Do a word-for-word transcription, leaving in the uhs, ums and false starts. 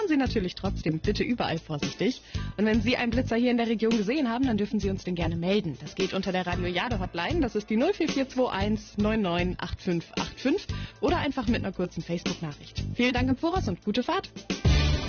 fahren Sie natürlich trotzdem bitte überall vorsichtig. Und wenn Sie einen Blitzer hier in der Region gesehen haben, dann dürfen Sie uns den gerne melden. Das geht unter der Radio Jade Hotline. Das ist die null vier vier zwei eins neun neun acht fünf acht fünf oder einfach mit einer kurzen Facebook-Nachricht. Vielen Dank im Voraus und gute Fahrt.